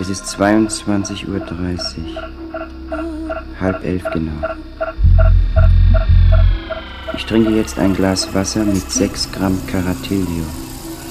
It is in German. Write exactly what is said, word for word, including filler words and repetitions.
Es ist zweiundzwanzig Uhr dreißig. Halb elf genau. Ich trinke jetzt ein Glas Wasser mit sechs Gramm Karatilio.